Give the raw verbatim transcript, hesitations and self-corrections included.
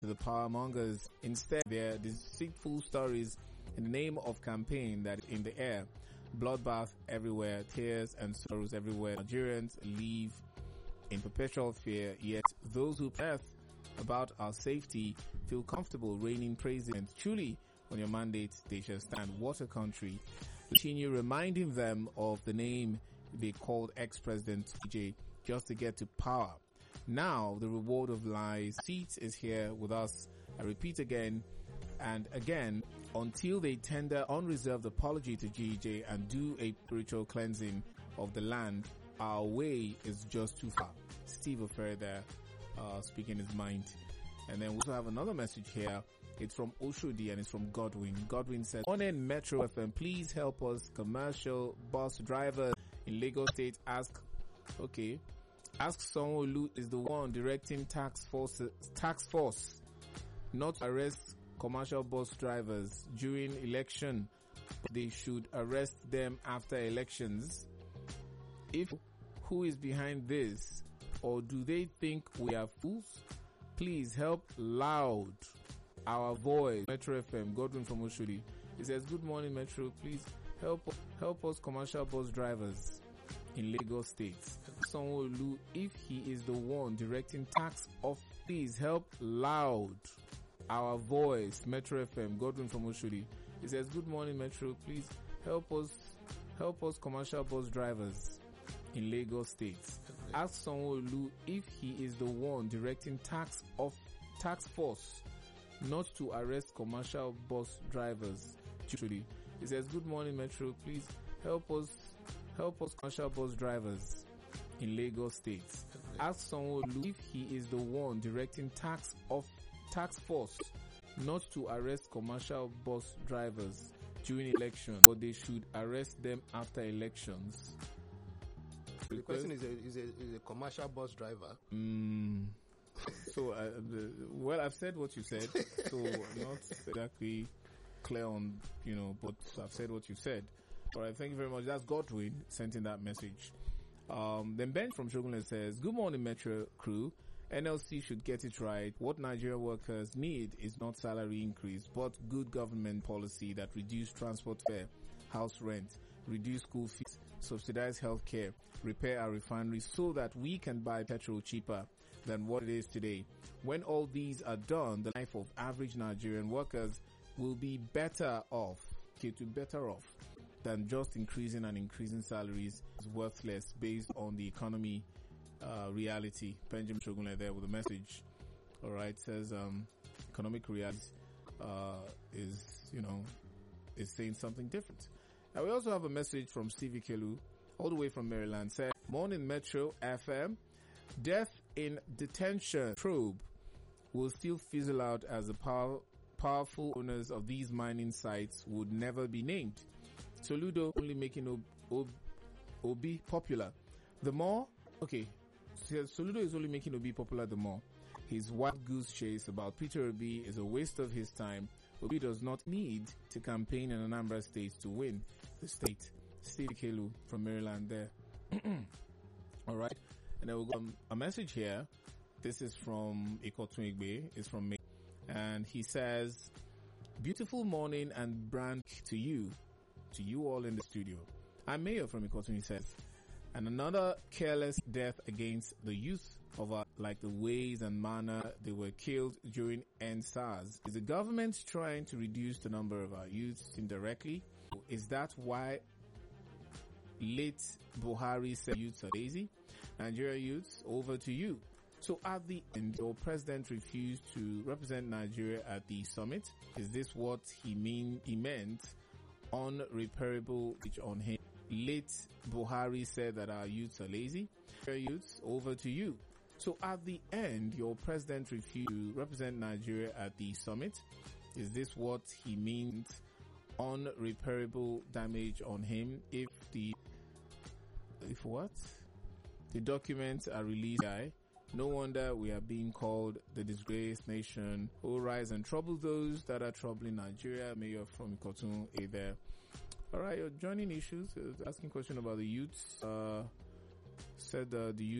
the power mongers. Instead, their deceitful stories in the name of campaign that is in the air. Bloodbath everywhere, tears and sorrows everywhere. Nigerians live in perpetual fear, yet those who press about our safety feel comfortable raining praises. And truly, on your mandate, they shall stand. What a country. Continue reminding them of the name they called ex-president T J just to get to power. Now, the reward of lies. Seat is here with us. I repeat again and again, until they tender unreserved apology to G J and do a spiritual cleansing of the land, our way is just too far. Steve Ofere there, uh, speaking his mind. And then we also have another message here. It's from Oshodi and it's from Godwin. Godwin says, "Morning Metro F M, please help us commercial bus drivers in Lagos State ask, okay, ask Sanwo-Olu is the one directing tax force, tax force, not to arrest commercial bus drivers during election. They should arrest them after elections. If who is behind this, or do they think we are fools? Please help loud our voice." Metro F M, Godwin from Oshodi. He says, "Good morning, Metro. Please help help us commercial bus drivers in Lagos State. Sanwo-Olu, if he is the one directing tax off, please help loud our voice." Metro F M, Godwin from Oshodi. He says, "Good morning, Metro. Please help us help us commercial bus drivers in Lagos State. Ask Sanwo-Olu if he is the one directing tax off tax force not to arrest commercial bus drivers." He says, "Good morning, Metro. Please help us help us commercial bus drivers in Lagos State. Ask Sanwo-Olu if he is the one directing tax off tax force not to arrest commercial bus drivers during election, but they should arrest them after elections." The question is a, is a, is a commercial bus driver. Mm. So, uh, the, well, I've said what you said, so not exactly clear on, you know, but I've said what you said. All right, thank you very much. That's Godwin sent in that message. Um, then Ben from Shogunle says, "Good morning, Metro crew. N L C should get it right. What Nigerian workers need is not salary increase, but good government policy that reduce transport fare, house rent, reduce school fees, subsidize healthcare, repair our refineries so that we can buy petrol cheaper than what it is today. When all these are done, the life of average Nigerian workers will be better off, okay, to better off than just increasing and increasing salaries is worthless based on the economy uh, reality." Benjamin Shogunle there with a message. All right, says um, economic reality uh, is, you know, is saying something different. Now we also have a message from Stevie Kelu, all the way from Maryland. Said, "Morning Metro F M. Death in detention probe will still fizzle out as the power, powerful owners of these mining sites would never be named. Soludo only making Ob- Ob- Obi popular. The more, okay, so Soludo is only making Obi popular the more. His wild goose chase about Peter Obi is a waste of his time. Obi does not need to campaign in Anambra State to win the state." Steve Kelu from Maryland there. All right. And then we'll go um, a message here. This is from Ikotun Igbe. It's from me. And he says, "Beautiful morning and brand to you, to you all in the studio. I'm Mayor from Ikotun," he says. "And another careless death against the youth of our, like the ways and manner they were killed during N SARS. Is the government trying to reduce the number of our youths indirectly? Is that why late Buhari said youths are lazy? Nigeria youths, over to you. So at the end, your president refused to represent Nigeria at the summit. Is this what he mean? He meant unrepairable damage on him. Late Buhari said that our youths are lazy. Nigeria youths, over to you. So at the end, your president refused to represent Nigeria at the summit. Is this what he means? Unrepairable damage on him if the if what? The documents are released. No wonder we are being called the disgraced nation. Oh, rise and trouble those that are troubling Nigeria." Mayor from Ikotun A there. All right, you're joining issues, asking question about the youths. Uh, said uh, the youth